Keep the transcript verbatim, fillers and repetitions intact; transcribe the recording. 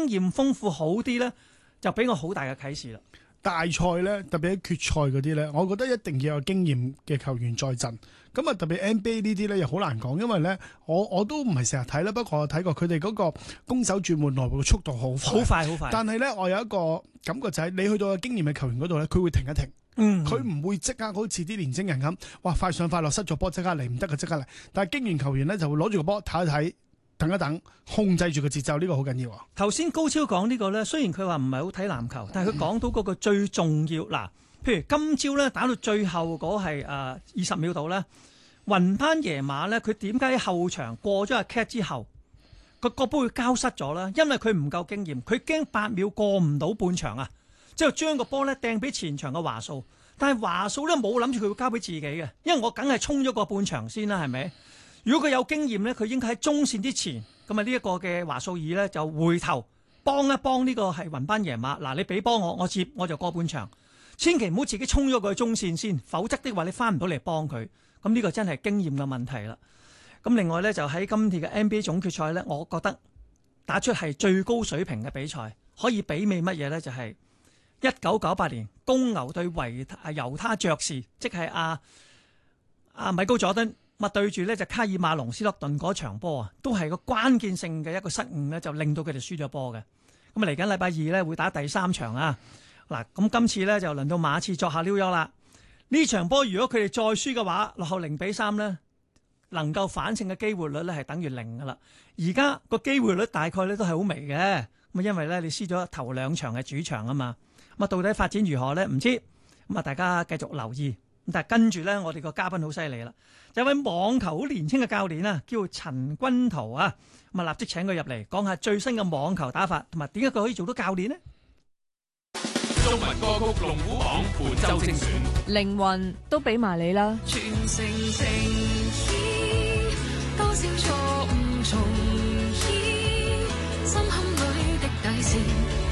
驗豐富好啲咧，就俾我好大嘅啟示啦。 大賽咧，特別喺決賽嗰啲咧，我覺得一定要有經驗嘅球員在陣。咁啊，特別 N B A 呢啲咧又好難講，因為咧我我都唔係成日睇啦，不過我睇過佢哋嗰個攻守轉換內部嘅速度好快， 好快好快。 但係咧，我有一個感覺就係、是、你去到有經驗嘅球員嗰度咧，佢會停一停。 嗯， 佢唔會即刻好似啲年青人咁，哇快上快落，失咗波即刻嚟，唔得嘅即刻嚟。但係經驗球員咧就會攞住個波睇一睇，等一等，控制住個節奏，呢、這個好緊要啊。 頭先高超講呢個咧，雖然佢話唔係好睇籃球，但係佢講到嗰個最重要嗱，譬如今朝咧打到最後嗰係誒二十秒度咧，雲班耶馬咧佢點解喺後場過咗阿 Cat 之後個個波會交失咗咧？因為佢唔夠經驗，佢驚八秒過唔到半場啊！之後將個波咧掟俾前場嘅華數，但係華數咧冇諗住佢會交俾自己嘅，因為我梗係衝咗個半場先啦，係咪？如果佢有經驗咧，佢應該喺中線之前，咁啊呢一個嘅華數爾咧就回頭幫一幫呢個係雲班耶馬，嗱你俾幫我，我接我就過半場，千祈唔好自己衝咗佢中線先，否則的話你翻唔到嚟幫佢，咁呢個真係經驗嘅問題啦。咁另外咧就喺今次嘅 N B A 總決賽咧，我覺得打出係最高水平嘅比賽，可以媲美乜嘢咧？就係、是。一九九八年公牛對維啊猶他爵士，即係阿阿米高佐敦，咪對住呢就卡爾馬龍斯洛頓嗰場波啊，都係個關鍵性嘅一個失誤咧，就令到佢哋輸咗波嘅。咁啊嚟緊禮拜二咧會打第三場啊，嗱咁今次咧就輪到馬刺作下 New York啦。呢場波如果佢哋再輸嘅話，落後零比三咧，能夠反勝嘅機會率咧係等於零噶啦。而家個機會率大概咧都係好微嘅，咁啊因為咧你輸咗頭兩場嘅主場啊嘛。咁啊，到底發展如何呢？唔知咁啊，大家繼續留意。咁但係跟住呢，我哋個嘉賓好犀利啦，有位網球好年輕嘅教練啊，叫陳君圖啊。咁啊，立即請佢入嚟講下最新嘅網球打法，同埋點解佢可以做到教練呢？ 中文歌曲龍虎榜本周精選， 靈魂都俾埋你啦。 全城情意，多少錯誤重演，心坎裏的底線。